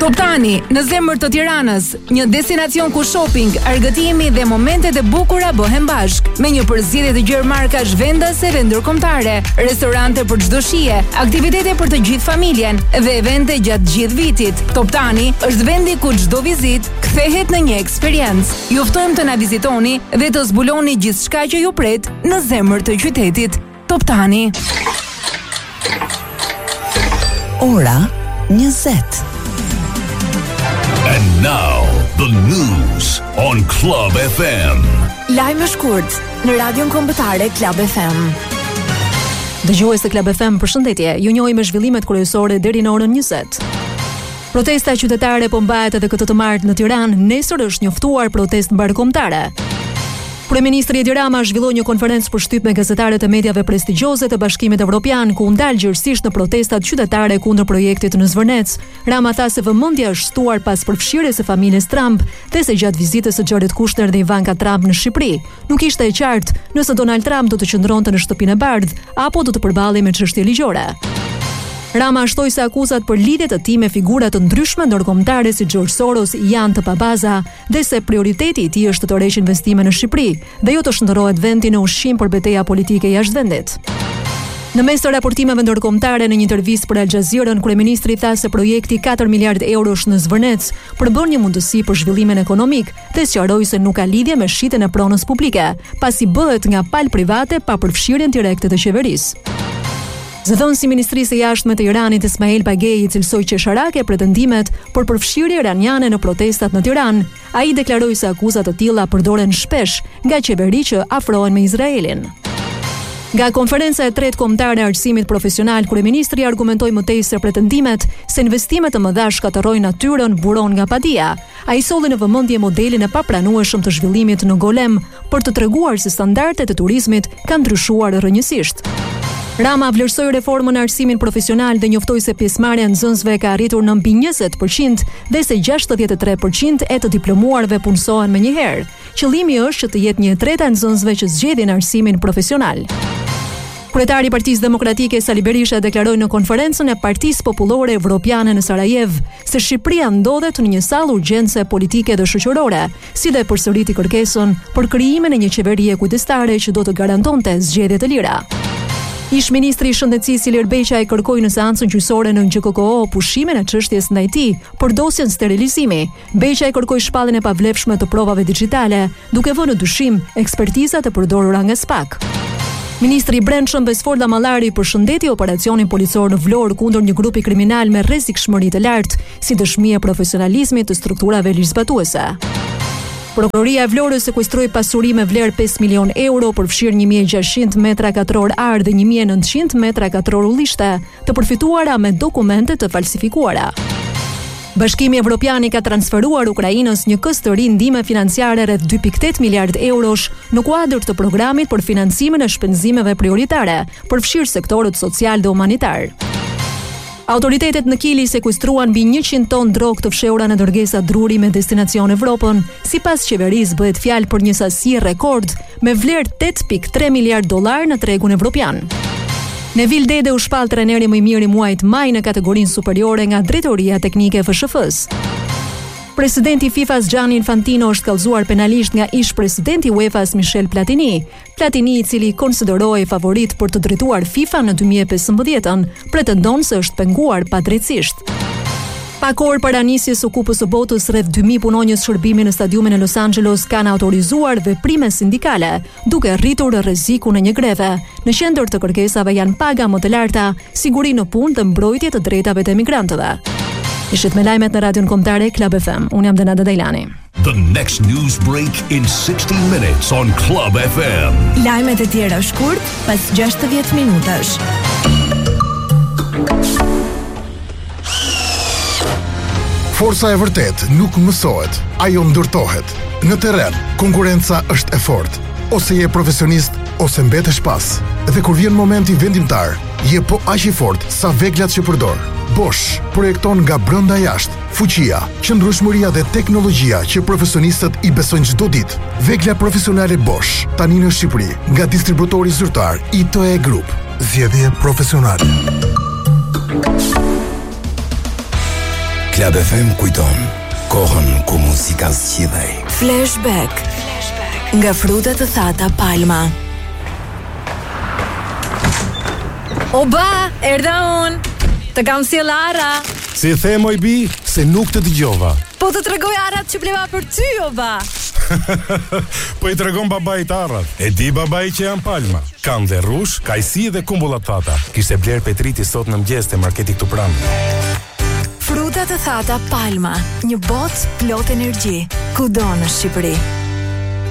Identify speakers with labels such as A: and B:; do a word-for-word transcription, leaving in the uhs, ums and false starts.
A: Top Tani, në zemër të Tiranës, një destinacion ku shopping, argëtimi dhe momentet e bukura bëhen bashk, me një përzierje të gjerë markash vendase dhe ndërkombëtare, restorante për çdo shije, aktivitete për të gjithë familjen dhe evente gjatë gjithë vitit. Top Tani është vendi ku çdo vizitë kthehet në një eksperiencë. Ju ftojmë të na vizitoni dhe të zbuloni gjithçka që ju pret në zemër të qytetit. Top Tani.
B: Ora njëzet.
C: And now, the news on Club F M.
A: Lajme shkurt në radion kombëtare Club F M.
D: Dëgjues të Club F M, përshëndetje. Ju njohim me zhvillimet kryesore deri në orën njëzet. Protesta qytetare po mbahet edhe këtë të martë në Tiranë. Nesër është njoftuar protestë mbarkombëtare. Kryeministri Edi Rama zhvilloi një konferencë për shtyp me gazetarët e mediave prestigjioze të Bashkimit Evropian, ku u ndal gjërësisht në protestat qytetare kundër projektit në Zvërnec. Rama tha se vëmendja është shtuar pas përfshirjes së familjes Trump, dhe se gjatë vizitës së Jared Kushner dhe Ivanka Trump në Shqipëri, nuk ishte e qartë nëse Donald Trump do të qëndronte në Shtëpinë e Bardhë apo do të përballej me çështje ligjore. Rama shtoi se akuzat për lidhjet e tij me figura të ndryshme ndërkombëtare si George Soros janë të pabaza, dhe se prioriteti i tij është të tërheqë investime në Shqipëri dhe jo të shndërrohet vendi në ushqim për betejë politike jashtë vendit. Në mes të raportimeve ndërkombëtare, në një intervistë për Al Jazeerën, kryeministri tha se projekti katër miliardë eurosh në Zvërnec përbën një mundësi për zhvillimin ekonomik dhe sqaroi se nuk ka lidhje me shitjen e pronës publike, pasi bëhet nga palë private pa përfshirjen direkte të qeverisë. Zëdhënësi i Ministrisë së Jashtme të Iranit Ismail Bagei i cilsoi qesharake pretendimet për përfshirje iraniane në protestat në Tiranë. Ai deklaroi se akuzat të tilla përdoren shpesh nga qeveri që afrohen me Izraelin. Nga konferenca e tretë kombëtare e arsimit profesional, kryeministri argumentoi mëtej se pretendimet se investimet të mëdha shkatërrojnë natyrën buron nga padia. Ai solli në vëmendje modelin e papranueshëm të zhvillimit në Golem për të treguar se standardet e turizmit kanë ndryshuar rrënjësisht. Rama vlerësoi reformën në arsimin profesional dhe njoftoi se pjesëmarrja e nxënësve ka arritur në mbi njëzet përqind dhe se gjashtëdhjetë e tre përqind e të diplomuarve punësohen më njëherë. Qëllimi është që të jetë një e treta e nxënësve që zgjedhin arsimin profesional. Kryetari i Partisë Demokratike Sali Berisha deklaroi në konferencën e Partisë Popullore Evropiane në Sarajev se Shqipëria ndodhet në një sallë urgjence politike dhe shoqërore, si dhe përsëriti kërkesën për krijimin e një qeverie kujdestare që do të garantonte zgjedhje të lira. Ish ministri i Shëndetësisë Ilir Beqaj kërkoi në seancën gjyqësore në G K K O pushimin e çështjes ndaj tij për dosjen sterilizimi. Beqaj kërkoi shpalljen e pavlefshme të provave digjitale, duke vënë në dyshim ekspertizat e përdorura nga SPAK. Ministri i Brendshëm Besfor Damallari përshëndeti operacionin policor në Vlorë kundër një grupi kriminal me rrezikshmëri të lartë, si dëshmi e profesionalizmit të strukturave ligjzbatuese. Prokuroria e Vlorës sekuestroi pasuri me vlerë pesë milion euro, përfshirë një mijë e gjashtëqind metra katror ar dhe një mijë e nëntëqind metra katror ullishte, të përfituara me dokumente të falsifikuara. Bashkimi Evropian i ka transferuar Ukrainës një kës të ri ndihme financiare rreth dy pikë tetë miliardë eurosh në kuadër të programit për financimin e shpenzimeve prioritare, përfshirë sektorët social dhe humanitar. Autoritetet në Kili sekuestruan mbi njëqind ton drogë të fshehura në dërgesa druri me destinacion Evropën. Sipas qeverisë bëhet fjalë për një sasi rekord me vlerë tetë pikë tre miliardë dollar në tregun evropian. Nevil Dede u shpall trajneri më i mirë i muajit maj në kategorinë superiore nga Drejtoria Teknike e F S F-s. Presidenti FIFA-s Gianni Infantino është kallëzuar penalisht nga ish presidenti UEFA-s Michel Platini. Platini, i cili konsiderohej favorit për të drejtuar FIFA në dy mijë e pesëmbëdhjetë, pretendon se është penguar padrejtësisht. Pak orë para nisjes së Kupës së Botës, rreth dy mijë punonjës shërbimi në stadiumin e Los Angeles kanë autorizuar veprime sindikale, duke rritur rrezikun e një greve. Në qendër të kërkesave janë paga më të larta, siguri në punë dhe mbrojtje të drejtave të emigrantëve. Ishit me lajmet në radion kombëtare Club F M. Unë jam Denada Dajlani.
C: The next news break in sixty minutes on Club F M.
A: Lajmet e tjera shkurt pas gjashtëdhjetë minutash.
E: Forca e vërtet nuk mësohet, ajo ndërtohet. Në terren, konkurenca është e fortë. Ose je profesionist, ose mbetesh pas. Dhe kur vjen momenti vendimtar, je po aq i fortë sa veglat që përdor. Bosch projekton nga brenda jashtë. Fuqia, qëndrueshmëria dhe teknologjia që profesionistët i besojnë çdo ditë. Vegla profesionale Bosch, tani në Shqipëri, nga distributori zyrtar I T E Group. Zgjedhje profesionale.
F: Club F M kujton kohën ku muzika zgjidhej.
B: Flashback. Nga frutat të thata Palma.
A: Oba, erdha unë. Të kam sjell Ara.
G: Si the moj bi, se nuk të dëgjova.
A: Po të tregoj arat që bleva për ty, oba.
G: Po i tregon babait arrat. E di babai që janë Palma. Kanë dhe rrush, kajsi dhe kumbullat thata. Kishte bler Petriti sot në mëngjes te marketi këtu pranë.
B: Frutat të thata Palma, një botë plot energji, kudo në Shqipëri.